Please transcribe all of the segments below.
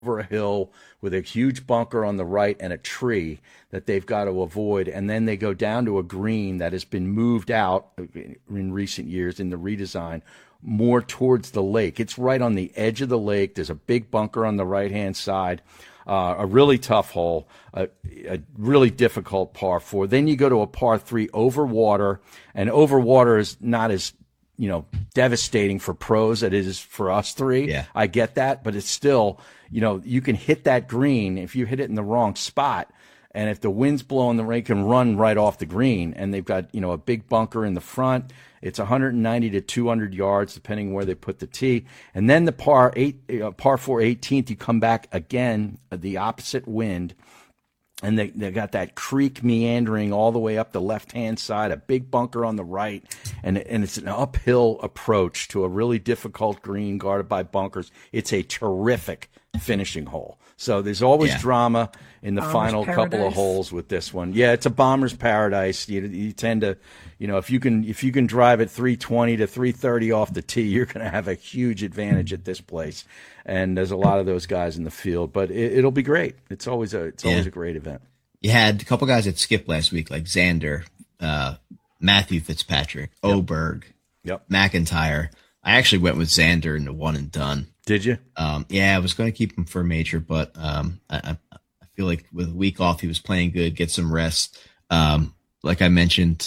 over a hill with a huge bunker on the right and a tree that they've got to avoid. And then they go down to a green that has been moved out in recent years in the redesign more towards the lake. It's right on the edge of the lake. There's a big bunker on the right-hand side. A really tough hole, a really difficult par four. Then you go to a par three over water, and over water is not as devastating for pros as it is for us three. Yeah. I get that, but it's still, you can hit that green if you hit it in the wrong spot. And if the wind's blowing, the rain can run right off the green. And they've got, a big bunker in the front. It's 190 to 200 yards, depending where they put the tee. And then the par four 18th, you come back again, the opposite wind. And they got that creek meandering all the way up the left-hand side, a big bunker on the right. And it's an uphill approach to a really difficult green guarded by bunkers. It's a terrific finishing hole. So there's always drama in the final couple of holes with this one. Yeah, it's a bomber's paradise. You tend to, if you can drive at 320 to 330 off the tee, you're going to have a huge advantage at this place. And there's a lot of those guys in the field, but it'll be great. It's always a great event. You had a couple guys that skipped last week, like Xander, Matthew Fitzpatrick, Oberg, McIntyre. I actually went with Xander in the one and done. Did you? Yeah, I was going to keep him for a major, but I feel like with a week off, he was playing good, get some rest. Like I mentioned,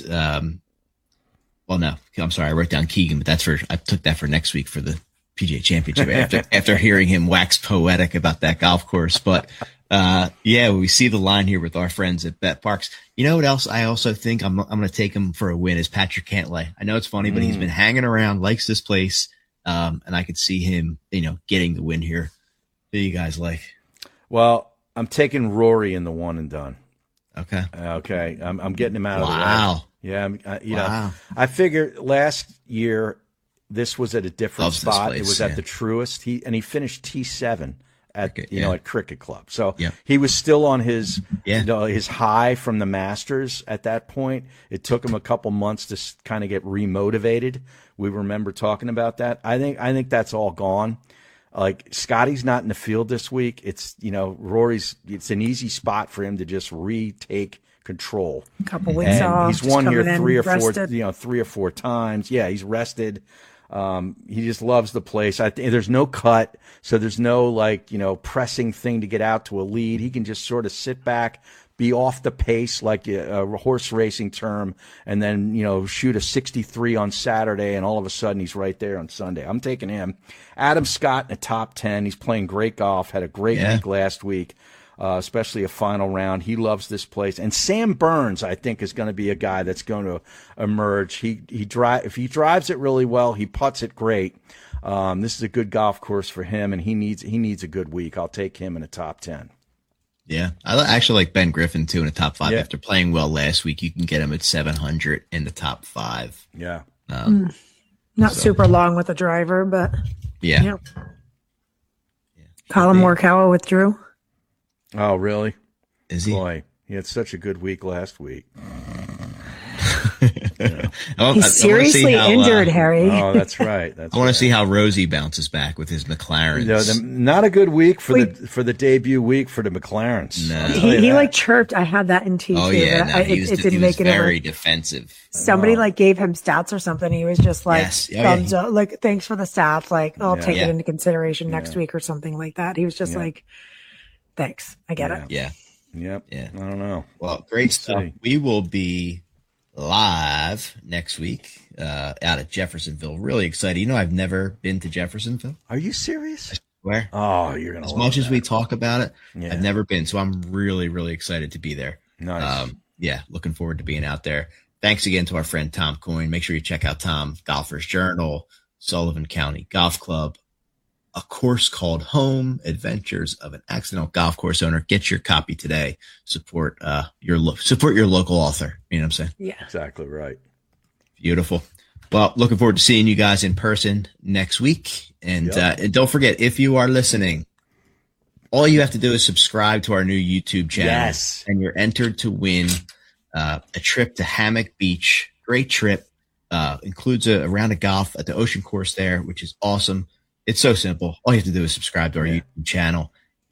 well, no, I'm sorry, I wrote down Keegan, but I took that for next week for the PGA Championship after hearing him wax poetic about that golf course. But we see the line here with our friends at Bet Parks. You know what else? I also think I'm going to take him for a win is Patrick Cantlay. I know it's funny, but he's been hanging around, likes this place. And I could see him, getting the win here. Who do you guys like? Well, I'm taking Rory in the one and done. Okay. I'm getting him out of the way. Yeah. I figured last year this was at a different spot. It was at the Truist. He finished T7 at at Cricket Club. So he was still on his his high from the Masters at that point. It took him a couple months to kind of get remotivated. We remember talking about that. I think that's all gone. Like Scotty's not in the field this week. It's Rory's. It's an easy spot for him to just retake control. A couple weeks off. He's won here three or four times. Yeah, he's rested. He just loves the place. There's no cut, so there's no pressing thing to get out to a lead. He can just sort of sit back, be off the pace like a horse racing term, and then shoot a 63 on Saturday, and all of a sudden he's right there on Sunday. I'm taking him. Adam Scott in the top 10. He's playing great golf. Had a great week last week. Especially a final round. He loves this place. And Sam Burns, I think, is going to be a guy that's going to emerge. If he drives it really well, he putts it great. This is a good golf course for him, and he needs a good week. I'll take him in the top 10. Yeah, I actually like Ben Griffin too in the top 5. After playing well last week, you can get him at 700 in the top 5. Yeah, not super long with the driver, but yeah. Colin Morikawa withdrew. Oh, really? Is he? Boy, he had such a good week last week. He's seriously injured, Harry. Oh, that's right. I want to see how Rosie bounces back with his McLarens. Not a good week for the debut week for the McLarens. No. He chirped. I had that in T2. Oh yeah, no, it didn't make it very defensive. Somebody gave him stats or something. He was just thumbs up, thanks for the stats. I'll take it into consideration next week or something like that. He was just thanks. I get it. Yeah. Yep. Yeah. I don't know. Well, great stuff. We will be live next week out at Jeffersonville. Really excited. I've never been to Jeffersonville. Are you serious? I swear. Oh, you're going to As much as we talk about it, I've never been. So I'm really, really excited to be there. Nice. Looking forward to being out there. Thanks again to our friend Tom Coyne. Make sure you check out Tom, Golfer's Journal, Sullivan County Golf Club, A Course Called Home, Adventures of an Accidental Golf Course Owner. Get your copy today. Support your local author. You know what I'm saying? Yeah. Exactly right. Beautiful. Well, looking forward to seeing you guys in person next week. And don't forget, if you are listening, all you have to do is subscribe to our new YouTube channel. Yes. And you're entered to win a trip to Hammock Beach. Great trip. Includes a round of golf at the Ocean Course there, which is awesome. It's so simple. All you have to do is subscribe to our YouTube channel.